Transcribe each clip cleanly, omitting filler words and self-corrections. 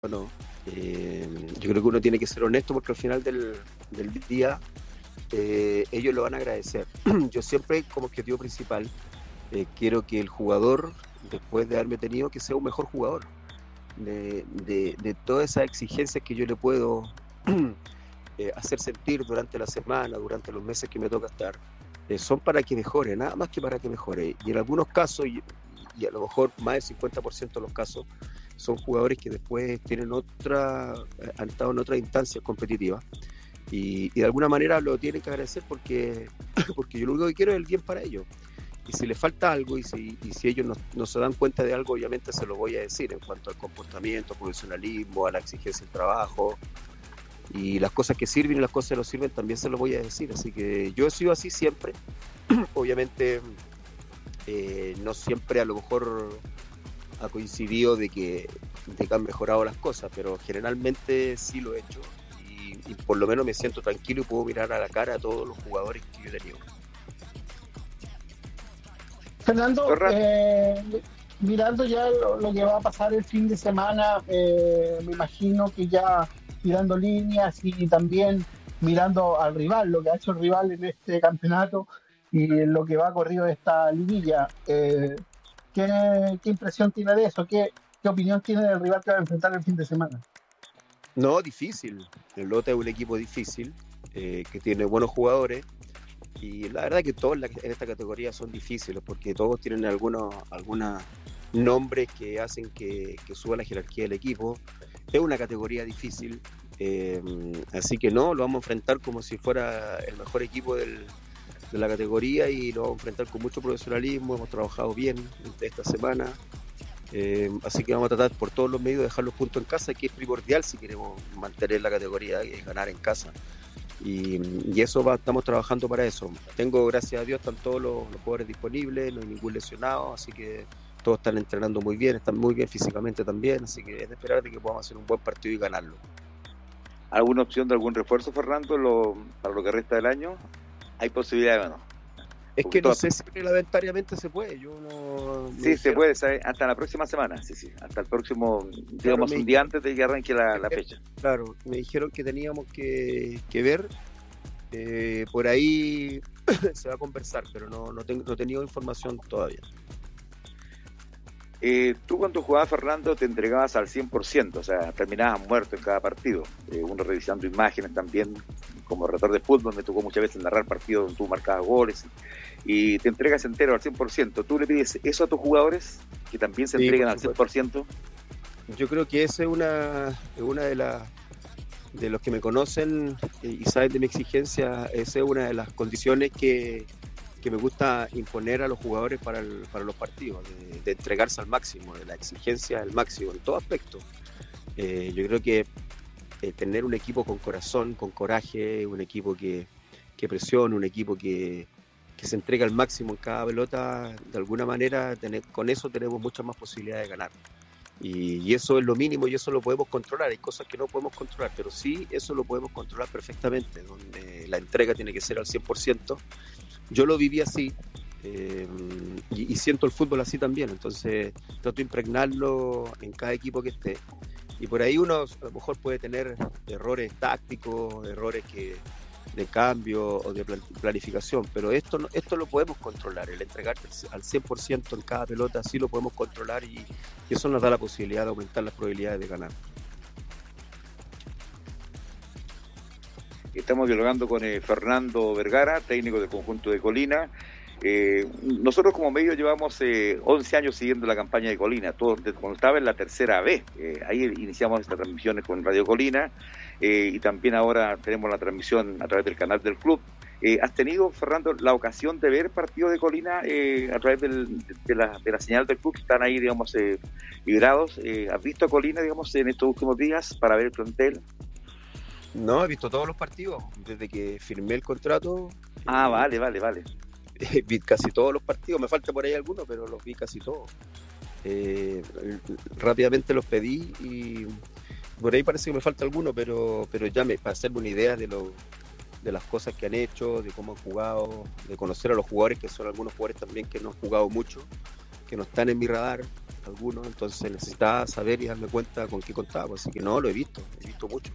no. Yo creo que uno tiene que ser honesto porque al final del día ellos lo van a agradecer. Yo siempre como objetivo principal quiero que el jugador, después de haberme tenido, que sea un mejor jugador. De todas esas exigencias que yo le puedo hacer sentir durante la semana, durante los meses que me toca estar, son para que mejore, nada más que para que mejore. Y en algunos casos, y a lo mejor más del 50% de los casos, son jugadores que después tienen han estado en otra instancia competitiva y de alguna manera lo tienen que agradecer porque yo lo único que quiero es el bien para ellos. Y si les falta algo y si ellos no se dan cuenta de algo, obviamente se lo voy a decir en cuanto al comportamiento, profesionalismo, a la exigencia del trabajo y las cosas que sirven y las cosas que no sirven también se lo voy a decir. Así que yo he sido así siempre. Obviamente no siempre a lo mejor ha coincidido de que han mejorado las cosas, pero generalmente sí lo he hecho y por lo menos me siento tranquilo y puedo mirar a la cara a todos los jugadores que yo he tenido. Fernando, mirando ya lo que va a pasar el fin de semana, me imagino que ya tirando líneas y también mirando al rival, lo que ha hecho el rival en este campeonato y en lo que va corrido esta liguilla, ¿qué impresión tiene de eso? ¿Qué opinión tiene del rival que va a enfrentar el fin de semana? No, difícil. El Lota es un equipo difícil, que tiene buenos jugadores. Y la verdad que todos en esta categoría son difíciles porque todos tienen algunos nombres que hacen que suba la jerarquía del equipo. Es una categoría difícil, así que no, lo vamos a enfrentar como si fuera el mejor equipo de la categoría y lo vamos a enfrentar con mucho profesionalismo. Hemos trabajado bien esta semana, así que vamos a tratar por todos los medios de dejar los puntos en casa, que es primordial si queremos mantener la categoría y ganar en casa. Y eso estamos trabajando para eso. Gracias a Dios, están todos los jugadores disponibles, no hay ningún lesionado, así que todos están entrenando muy bien, están muy bien físicamente también, así que es de esperar de que podamos hacer un buen partido y ganarlo. ¿Alguna opción de algún refuerzo, Fernando, para lo que resta del año? ¿Hay posibilidad o no? Es que no sé si reglamentariamente se puede. Sí, se puede, ¿sabes? Hasta la próxima semana, sí. Hasta el próximo, digamos, un día antes de que arranque la fecha. Claro, me dijeron que teníamos que ver. Por ahí se va a conversar, pero no he tenido información todavía. Tú cuando jugabas, Fernando, te entregabas al 100%, o sea, terminabas muerto en cada partido. Uno revisando imágenes también, como relator de fútbol, me tocó muchas veces narrar partidos donde tú marcabas goles y te entregas entero al 100%. ¿Tú le pides eso a tus jugadores, que también se entreguen al 100%? Yo creo que esa es una de los que me conocen y saben de mi exigencia. Esa es una de las condiciones que me gusta imponer a los jugadores para los partidos, de entregarse al máximo, de la exigencia al máximo en todo aspecto. Yo creo que tener un equipo con corazón, con coraje, un equipo que presiona, un equipo que se entrega al máximo en cada pelota, de alguna manera con eso tenemos muchas más posibilidades de ganar. Y eso es lo mínimo y eso lo podemos controlar. Hay cosas que no podemos controlar, pero sí, eso lo podemos controlar perfectamente, donde la entrega tiene que ser al 100%. Yo lo viví así y siento el fútbol así también, entonces trato de impregnarlo en cada equipo que esté. Y por ahí uno a lo mejor puede tener errores tácticos, errores de cambio o de planificación, pero esto lo podemos controlar, el entregar al 100% en cada pelota, sí lo podemos controlar y eso nos da la posibilidad de aumentar las probabilidades de ganar. Estamos dialogando con Fernando Vergara, técnico del conjunto de Colina. Nosotros como medio llevamos 11 años siguiendo la campaña de Colina, todo desde cuando estaba en la tercera B. Ahí iniciamos estas transmisiones con Radio Colina y también ahora tenemos la transmisión a través del canal del club. ¿Has tenido, Fernando, la ocasión de ver partidos de Colina a través de la señal del club que están ahí, digamos, vibrados? ¿Has visto a Colina, digamos, en estos últimos días para ver el plantel? No, he visto todos los partidos desde que firmé el contrato. Vale. Vi casi todos los partidos, me falta por ahí alguno, pero los vi casi todos. Rápidamente los pedí y por ahí parece que me falta alguno, pero ya para hacerme una idea de las cosas que han hecho, de cómo han jugado, de conocer a los jugadores, que son algunos jugadores también que no han jugado mucho, que no están en mi radar. algunos, entonces necesitaba saber y darme cuenta con qué contaba, así que no, he visto mucho.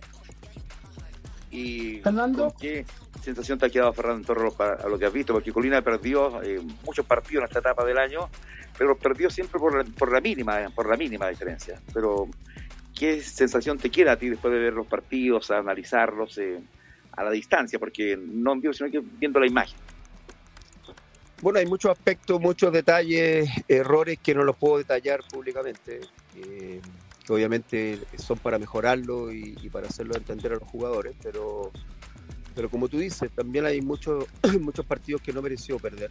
¿Y Fernando, con qué sensación te ha quedado, Fernando, en torno a lo que has visto? Porque Colina perdió muchos partidos en esta etapa del año, pero perdió siempre por la mínima diferencia. Pero ¿qué sensación te queda a ti después de ver los partidos, a analizarlos a la distancia? Porque no en vivo, sino que viendo la imagen. Bueno, hay muchos aspectos, muchos detalles, errores que no los puedo detallar públicamente, que obviamente son para mejorarlo y para hacerlo entender a los jugadores, pero como tú dices, también hay muchos partidos que no mereció perder.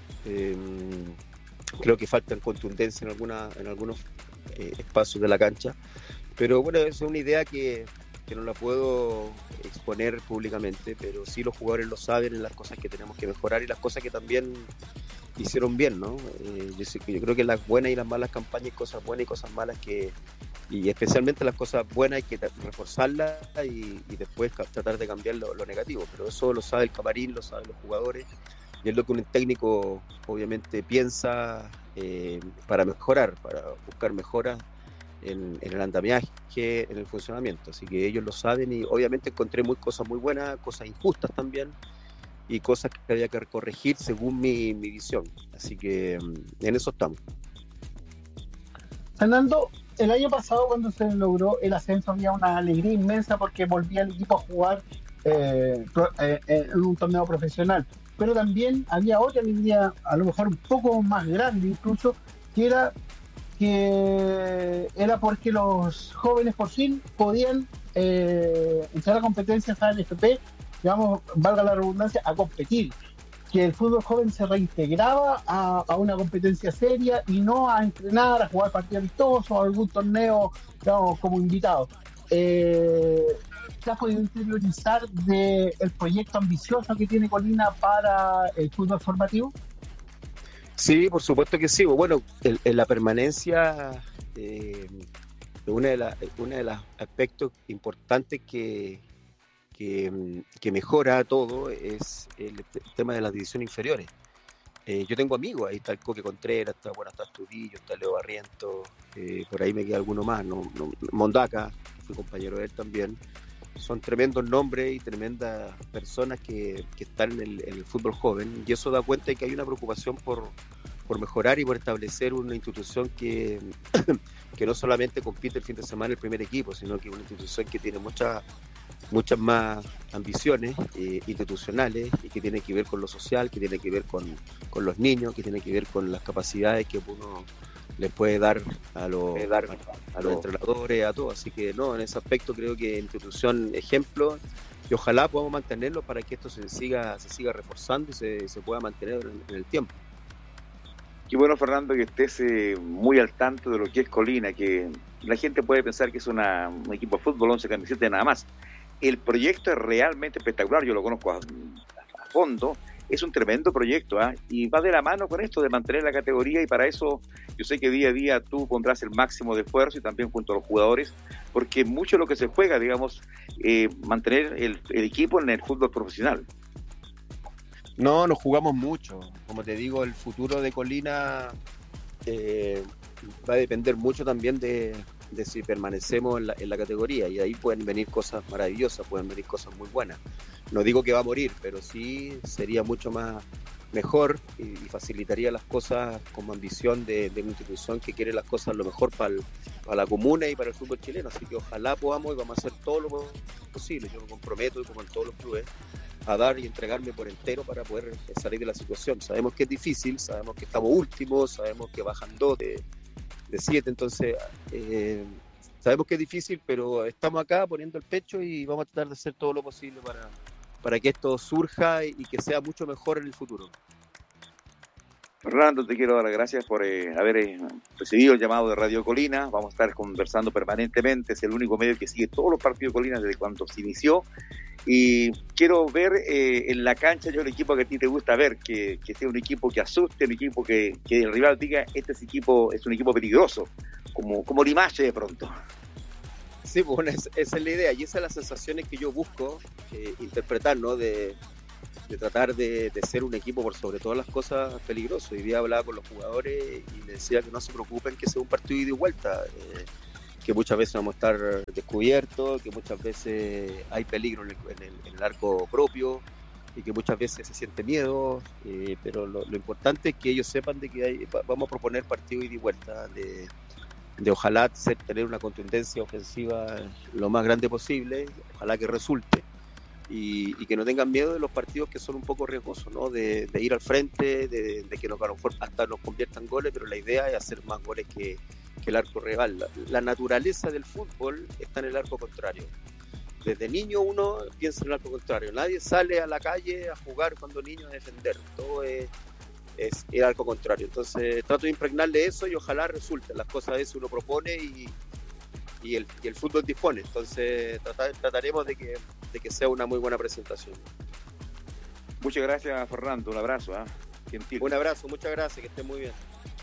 Creo que faltan contundencia en algunos espacios de la cancha, pero bueno, esa es una idea que no la puedo exponer públicamente, pero sí los jugadores lo saben en las cosas que tenemos que mejorar y las cosas que también hicieron bien, ¿no? Yo creo que las buenas y las malas campañas, hay cosas buenas y cosas malas y especialmente las cosas buenas hay que reforzarlas y después tratar de cambiar lo negativo, pero eso lo sabe el camarín, lo saben los jugadores y es lo que un técnico obviamente piensa para mejorar, para buscar mejoras en el andamiaje, en el funcionamiento, así que ellos lo saben y obviamente encontré cosas muy buenas, cosas injustas también y cosas que había que corregir según mi visión, así que en eso estamos. Fernando, el año pasado cuando se logró el ascenso había una alegría inmensa porque volvía el equipo a jugar en un torneo profesional, pero también había otra alegría, a lo mejor un poco más grande incluso, que era porque los jóvenes por fin podían entrar a competencias a NFP, digamos, valga la redundancia, a competir, que el fútbol joven se reintegraba a una competencia seria y no a entrenar, a jugar partidos amistosos o algún torneo, digamos, como invitado. ¿Te has podido interiorizar del proyecto ambicioso que tiene Colina para el fútbol formativo? Sí, por supuesto que sí. Bueno, en la permanencia, uno de los aspectos importantes que mejora todo es el tema de las divisiones inferiores. Yo tengo amigos, ahí está el Coque Contreras, está Astudillo, está Leo Barriento, por ahí me queda alguno más, Mondaca, fui compañero de él también. Son tremendos nombres y tremendas personas que están en el fútbol joven, y eso da cuenta de que hay una preocupación por mejorar y por establecer una institución que no solamente compite el fin de semana el primer equipo, sino que es una institución que tiene muchas más ambiciones institucionales y que tiene que ver con lo social, que tiene que ver con los niños, que tiene que ver con las capacidades que uno le puede dar a los entrenadores, a todos. Así que no, en ese aspecto creo que institución ejemplo y ojalá podamos mantenerlo para que esto se siga reforzando y se pueda mantener en el tiempo. Qué bueno, Fernando, que estés muy al tanto de lo que es Colina, que la gente puede pensar que es un equipo de fútbol 11 camisetas nada más. El proyecto es realmente espectacular, yo lo conozco a fondo, es un tremendo proyecto, y va de la mano con esto de mantener la categoría, y para eso yo sé que día a día tú pondrás el máximo de esfuerzo y también junto a los jugadores, porque mucho de lo que se juega, digamos, mantener el equipo en el fútbol profesional. No, nos jugamos mucho. Como te digo, el futuro de Colina va a depender mucho también de si permanecemos en la categoría, y ahí pueden venir cosas maravillosas, pueden venir cosas muy buenas. No digo que va a morir, pero sí sería mucho mejor y facilitaría las cosas como ambición de una institución que quiere las cosas lo mejor para la comuna y para el fútbol chileno. Así que ojalá podamos y vamos a hacer todo lo posible. Yo me comprometo, y como en todos los clubes, a dar y entregarme por entero para poder salir de la situación. Sabemos que es difícil, sabemos que estamos últimos, sabemos que bajan 2 de 7, entonces sabemos que es difícil, pero estamos acá poniendo el pecho y vamos a tratar de hacer todo lo posible para que esto surja y que sea mucho mejor en el futuro. Fernando, te quiero dar las gracias por haber recibido el llamado de Radio Colina. Vamos a estar conversando permanentemente, es el único medio que sigue todos los partidos de Colina desde cuando se inició. Y quiero ver en la cancha yo el equipo que a ti te gusta ver, que sea un equipo que asuste, un equipo que el rival diga, este es un equipo peligroso, como Limache de pronto. Sí, bueno, esa es la idea y esas son las sensaciones que yo busco interpretar, ¿no? De tratar de ser un equipo por sobre todas las cosas peligroso. Hoy día hablaba con los jugadores y les decía que no se preocupen, que sea un partido ida y vuelta, que muchas veces vamos a estar descubiertos, que muchas veces hay peligro en el arco propio y que muchas veces se siente miedo, pero lo importante es que ellos sepan de que vamos a proponer partido ida y vuelta, de ojalá tener una contundencia ofensiva lo más grande posible, ojalá que resulte. Y que no tengan miedo de los partidos que son un poco riesgosos, ¿no? De ir al frente, de que a lo mejor hasta nos conviertan goles, pero la idea es hacer más goles que el arco rival. La naturaleza del fútbol está en el arco contrario. Desde niño uno piensa en el arco contrario. Nadie sale a la calle a jugar cuando niño a defender. Todo es el arco contrario. Entonces trato de impregnarle eso y ojalá resulte. Las cosas a veces uno propone y el fútbol dispone. Entonces trataremos de que sea una muy buena presentación. Muchas gracias, Fernando. Un abrazo. Gentil. Un abrazo, muchas gracias, que estén muy bien.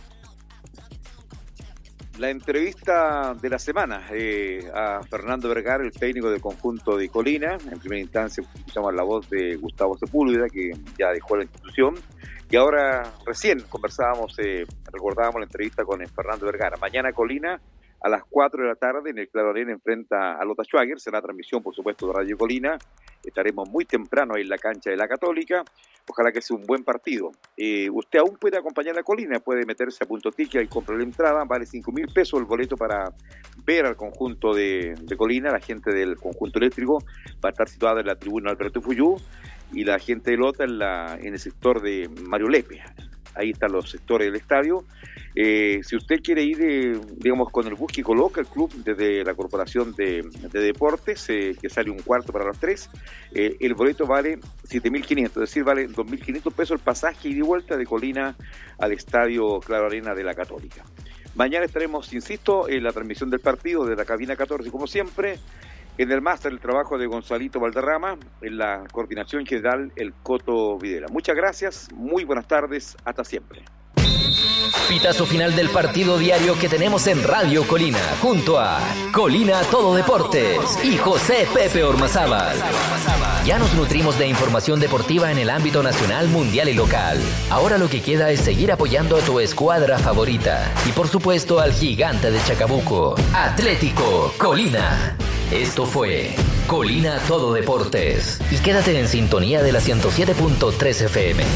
La entrevista de la semana a Fernando Vergara, el técnico del conjunto de Colina. En primera instancia escuchamos la voz de Gustavo Sepúlveda, que ya dejó la institución. Y ahora recién recordábamos la entrevista con Fernando Vergara. Mañana Colina a las 4 de la tarde en el Claro Arena enfrenta a Lota Schwager. Será transmisión, por supuesto, de Radio Colina. Estaremos muy temprano ahí en la cancha de la Católica. Ojalá que sea un buen partido. Usted aún puede acompañar a Colina, puede meterse a Punto Ticket y comprar la entrada. Vale 5.000 pesos el boleto para ver al conjunto de Colina. La gente del conjunto eléctrico va a estar situada en la tribuna Alberto Fuyú y la gente de Lota en el sector de Mario Lepe. Ahí están los sectores del estadio. Si usted quiere ir, digamos, con el bus que coloca el club desde la Corporación de Deportes, que sale un cuarto para las 3, el boleto vale 7.500, es decir, vale 2.500 pesos el pasaje ida y vuelta de Colina al estadio Claro Arena de la Católica. Mañana estaremos, insisto, en la transmisión del partido de la cabina 14, como siempre. En el máster, el trabajo de Gonzalito Valderrama, en la coordinación general, el Coto Videla. Muchas gracias, muy buenas tardes, hasta siempre. Pitazo final del partido diario que tenemos en Radio Colina, junto a Colina Todo Deportes y José Pepe Ormazábal. Ya nos nutrimos de información deportiva en el ámbito nacional, mundial y local. Ahora lo que queda es seguir apoyando a tu escuadra favorita y por supuesto al gigante de Chacabuco, Atlético Colina. Esto fue Colina Todo Deportes y quédate en sintonía de la 107.3 FM.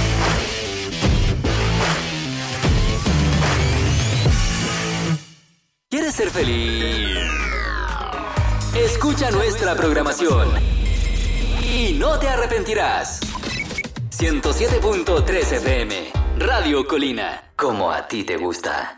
¿Quieres ser feliz? Escucha nuestra programación y no te arrepentirás. 107.3 FM, Radio Colina, como a ti te gusta.